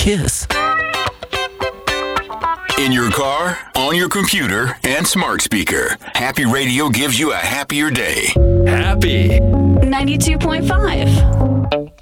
kiss. In your car, on your computer, and smart speaker, Happy Radio gives you a happier day. Happy. 92.5.